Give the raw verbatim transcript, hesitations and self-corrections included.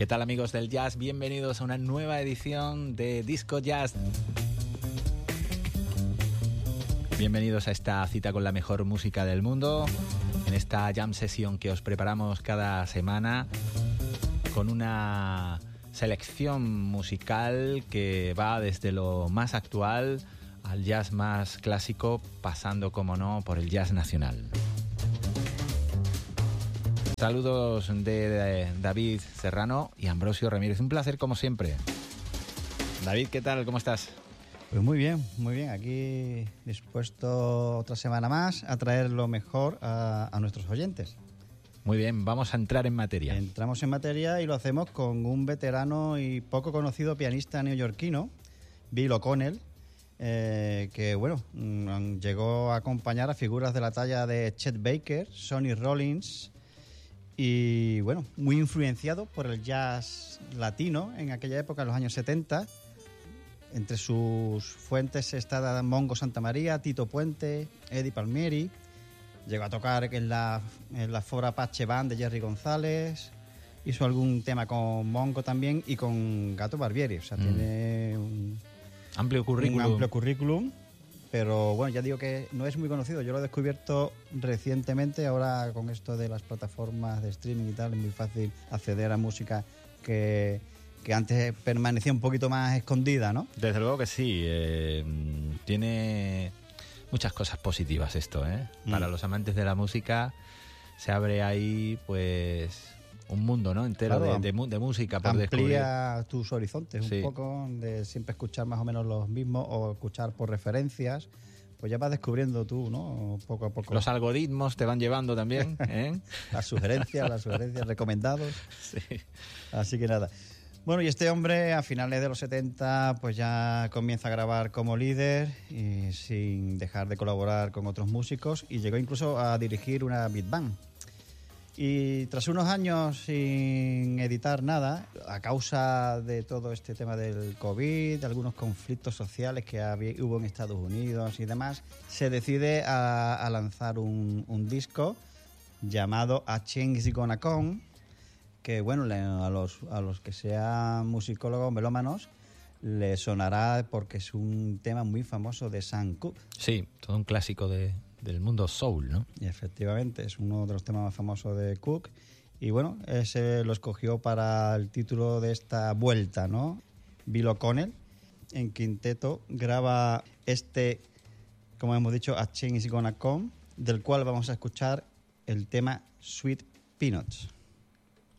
¿Qué tal, amigos del jazz? Bienvenidos a una nueva edición de Disco Jazz. Bienvenidos a esta cita con la mejor música del mundo, en esta jam session que os preparamos cada semana con una selección musical que va desde lo más actual al jazz más clásico, pasando, como no, por el jazz nacional. Saludos de, de David Serrano y Ambrosio Ramírez. Un placer, como siempre. David, ¿qué tal? ¿Cómo estás? Pues muy bien, muy bien. Aquí dispuesto otra semana más a traer lo mejor a, a nuestros oyentes. Muy bien, vamos a entrar en materia. Entramos en materia y lo hacemos con un veterano y poco conocido pianista neoyorquino, Bill O'Connell, eh, que bueno, llegó a acompañar a figuras de la talla de Chet Baker, Sonny Rollins, y bueno, muy influenciado por el jazz latino en aquella época, en los años setenta. Entre sus fuentes está Mongo Santamaría, Tito Puente, Eddie Palmieri. Llegó a tocar en la, en la Fora Apache Band de Jerry González. Hizo algún tema con Mongo también y con Gato Barbieri. O sea, mm. tiene un amplio currículum. Un amplio currículum. Pero bueno, ya digo que no es muy conocido. Yo lo he descubierto recientemente. Ahora con esto de las plataformas de streaming y tal, es muy fácil acceder a música que, que antes permanecía un poquito más escondida, ¿no? Desde luego que sí. Eh, tiene muchas cosas positivas esto, ¿eh? Mm. Para los amantes de la música se abre ahí, pues, un mundo, ¿no? Entero, claro, de, de, de música por descubrir. Amplía tus horizontes sí. un poco, de siempre escuchar más o menos los mismos o escuchar por referencias. Pues ya vas descubriendo tú, ¿no? Poco a poco. Los algoritmos te van llevando también, ¿eh? Las sugerencias, las sugerencias recomendados. Sí. Así que nada. Bueno, y este hombre a finales de los setenta pues ya comienza a grabar como líder y sin dejar de colaborar con otros músicos, y llegó incluso a dirigir una beat band. Y tras unos años sin editar nada, a causa de todo este tema del COVID, de algunos conflictos sociales que había, hubo en Estados Unidos y demás, se decide a, a lanzar un, un disco llamado A Change Is Gonna Come, que bueno, le, a, los, a los que sean musicólogos, melómanos, le sonará porque es un tema muy famoso de Sam Cooke. Sí, todo un clásico de... del mundo soul, ¿no? Y efectivamente, es uno de los temas más famosos de Cooke. Y bueno, ese lo escogió para el título de esta vuelta, ¿no? Bill O'Connell, en quinteto, graba este, como hemos dicho, A Change Is Gonna Come, del cual vamos a escuchar el tema Sweet Peanuts.